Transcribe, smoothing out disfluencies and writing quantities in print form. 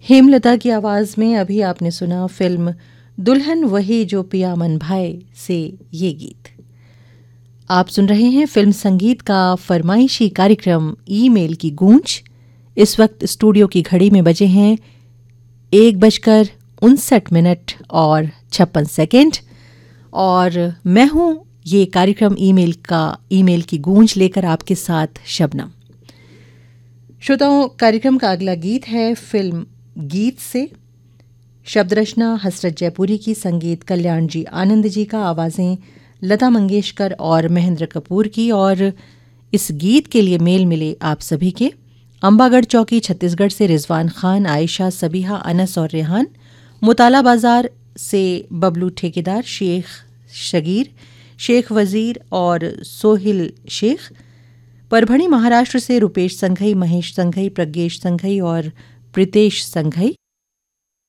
हेमलता की आवाज़ में अभी आपने सुना फिल्म दुल्हन वही जो पिया मन भाए से ये गीत। आप सुन रहे हैं फिल्म संगीत का फरमाइशी कार्यक्रम ईमेल की गूंज। इस वक्त स्टूडियो की घड़ी में बजे हैं 1:59 और 56 सेकेंड और मैं हूं ये कार्यक्रम ईमेल की गूंज लेकर आपके साथ शबनम। श्रोताओं, कार्यक्रम का अगला गीत है फिल्म गीत से। शब्द रचना हसरत जयपुरी की, संगीत कल्याण जी आनंद जी का, आवाज़ें लता मंगेशकर और महेंद्र कपूर की। और इस गीत के लिए मेल मिले आप सभी के। अंबागढ़ चौकी छत्तीसगढ़ से रिजवान खान, आयशा, सबीहा, अनस और रेहान। मुताला बाजार से बबलू ठेकेदार, शेख शगीर, शेख वजीर और सोहिल शेख। परभणी महाराष्ट्र से Rupesh Shanghai, Mahesh Shanghai, Pradnyesh Shanghai और प्रीतेश संघई।